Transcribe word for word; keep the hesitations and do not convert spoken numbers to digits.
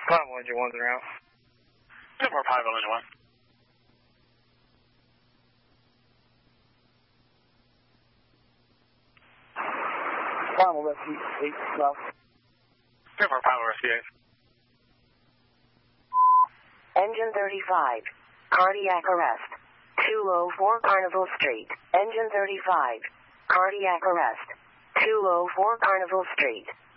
Carnival engine one's en route. ten four, Carnival engine one. Carnival rescue eight south. ten four, Carnival rescue eight. Engine thirty-five, cardiac arrest. two oh four Carnival Street. Engine thirty-five, cardiac arrest. two oh four Carnival Street.